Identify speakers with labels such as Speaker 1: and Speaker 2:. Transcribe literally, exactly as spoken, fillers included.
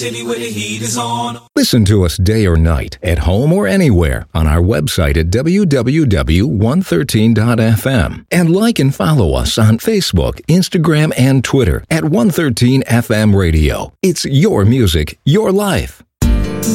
Speaker 1: City where the heat is on.
Speaker 2: Listen to us day or night, at home or anywhere, on our website at w w w dot one thirteen dot f m. And like and follow us on Facebook, Instagram, and Twitter at one thirteen F M Radio. It's your music, your life.